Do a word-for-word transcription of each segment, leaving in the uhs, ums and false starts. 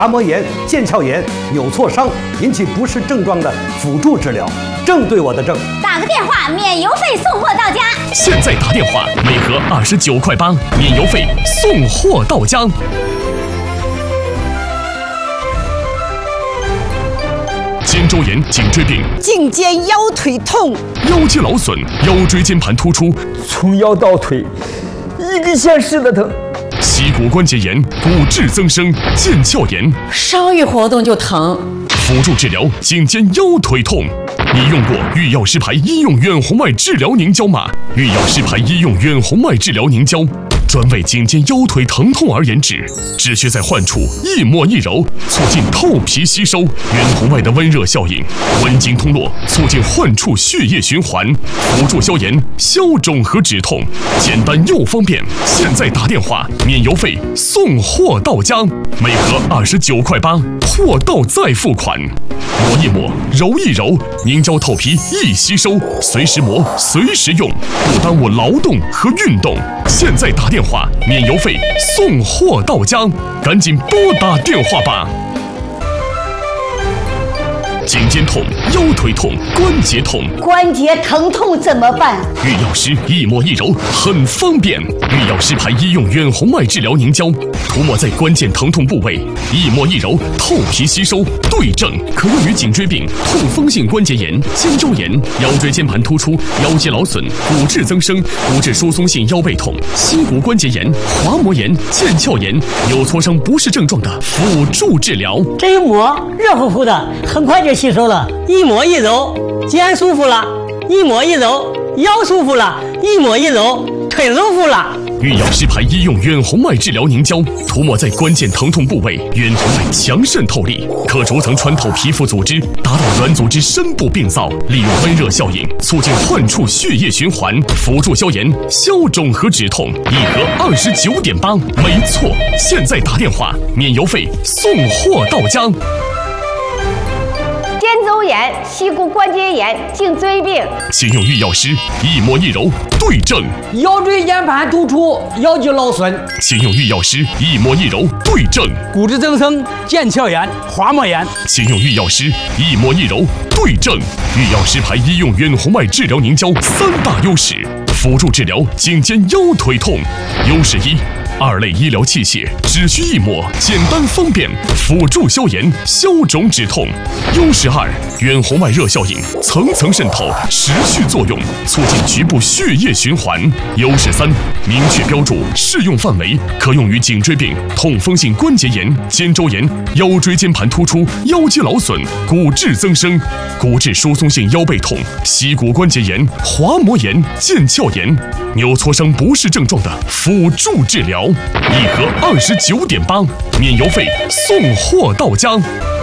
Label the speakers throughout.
Speaker 1: 滑膜炎、腱鞘炎、扭挫伤引起不适症状的辅助治疗。正对我的正，
Speaker 2: 打个电话免邮费送货到家。
Speaker 3: 现在打电话，每盒二十九块八，免邮费送货到家。肩周炎、颈椎病、
Speaker 4: 颈肩腰腿痛、
Speaker 3: 腰肌劳损、腰椎间盘突出，
Speaker 5: 从腰到腿一根线似的疼。
Speaker 3: 膝骨关节炎、骨质增生、腱鞘炎，
Speaker 4: 稍一活动就疼。
Speaker 3: 辅助治疗颈肩腰腿痛。你用过御药师牌医用远红外治疗凝胶吗？御药师牌医用远红外治疗凝胶，专为颈肩腰腿疼痛而研制，只需在患处一抹一揉，促进透皮吸收，远红外的温热效应，温经通络，促进患处血液循环，辅助消炎、消肿和止痛，简单又方便。现在打电话，免邮费送货到家，每盒二十九块八，货到再付款。抹一抹，揉一揉，凝胶透皮易吸收，随时磨，随时用，不耽误劳动和运动。现在打电话，免邮费送货到家，赶紧拨打电话吧。颈肩痛、腰腿痛、关节痛，
Speaker 4: 关节疼痛怎么办？
Speaker 3: 御药师一抹一揉很方便，御药师牌医用远红外治疗凝胶，涂抹在关键疼痛部位，一抹一揉，透皮吸收，对症，可用于颈椎病、痛风性关节炎、肩周炎、腰椎间盘突出、腰肌劳损、骨质增生、骨质疏松性腰背痛、膝骨关节炎、滑膜炎、腱鞘炎、扭挫伤不适症状的辅助治疗。
Speaker 6: 这一抹热乎乎的，很快就吸收了，一抹一揉，肩舒服了；一抹一揉，腰舒服了；一抹一揉，腿舒服了。
Speaker 3: 御药师牌医用远红外治疗凝胶，涂抹在关键疼痛部位，远红外强渗透力，可逐层穿透皮肤组织，达到软组织深部病灶，利用温热效应，促进患处血液循环，辅助消炎、消肿和止痛。一盒二十九点八，没错，现在打电话，免邮费送货到家。
Speaker 2: 肩周炎、膝骨关节炎、颈椎病，
Speaker 3: 请用御药师一抹一揉，对症。
Speaker 5: 腰椎间盘突出、腰肌劳损，
Speaker 3: 请用御药师一抹一揉，对症。
Speaker 5: 骨质增生、腱鞘炎、滑膜炎，
Speaker 3: 请用御药师一抹一揉，对症。御药师牌医用远红外治疗凝胶三大优势，辅助治疗颈肩腰腿痛。优势一，二类医疗器械只需一抹，简单方便，辅助消炎、消肿止痛。优势二，远红外热效应层层渗透，持续作用，促进局部血液循环。优势三，明确标注适用范围，可用于颈椎病、痛风性关节炎、肩周炎、腰椎间盘突出、腰肌劳损、骨质增生、骨质疏松性腰背痛、膝骨关节炎、滑膜炎、腱鞘炎、扭挫伤不适症状的辅助治疗。一盒二十九点八，免邮费送货到家。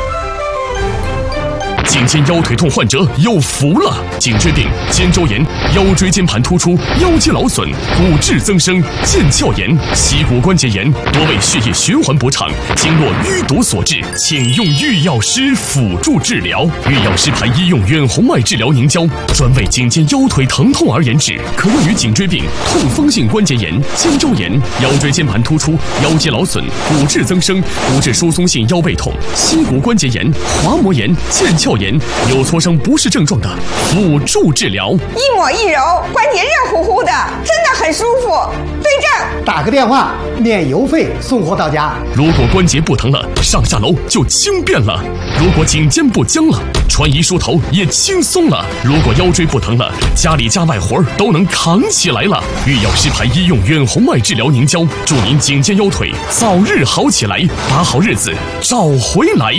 Speaker 3: 颈肩腰腿痛患者有福了！颈椎病、肩周炎、腰椎间盘突出、腰肌劳损、骨质增生、腱鞘炎、膝骨关节炎多为血液循环不畅、经络淤堵所致，请用御药师辅助治疗。御药师牌医用远红外治疗凝胶，专为颈肩腰腿疼痛而研制，可用于颈椎病、痛风性关节炎、肩周炎、腰椎间盘突出、腰肌劳损、骨质增生、骨质疏松性腰背痛、膝骨关节炎、滑膜炎、腱鞘炎、扭挫伤不适症状的辅助治疗。
Speaker 7: 一抹一揉，关节热乎乎的，真的很舒服，对症。
Speaker 1: 打个电话，免邮费送货到家。
Speaker 3: 如果关节不疼了，上下楼就轻便了；如果颈肩不僵了，穿衣梳头也轻松了；如果腰椎不疼了，家里家外活都能扛起来了。御药师牌医用远红外治疗凝胶，祝您颈肩腰腿早日好起来，把好日子找回来。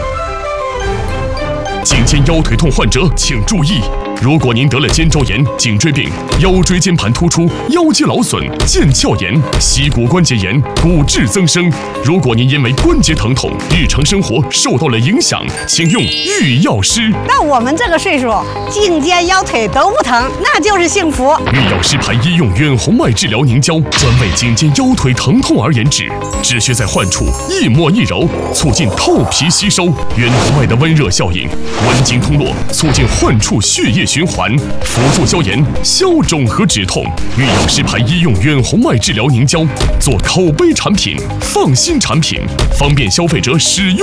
Speaker 3: 颈肩腰腿痛患者请注意，如果您得了肩周炎、颈椎病、腰椎间盘突出、腰肌劳损、腱鞘炎、膝骨关节炎、骨质增生，如果您因为关节疼痛，日常生活受到了影响，请用御药师。
Speaker 4: 那我们这个岁数，颈肩腰腿都不疼，那就是幸福。
Speaker 3: 御药师牌医用远红外治疗凝胶，专为颈肩腰腿疼痛而研制，只需在患处一抹一揉，促进透皮吸收，远红外的温热效应，温经通络，促进患处血液循循环，辅助消炎、消肿和止痛。御药师牌医用远红外治疗凝胶，做口碑产品、放心产品，方便消费者使用。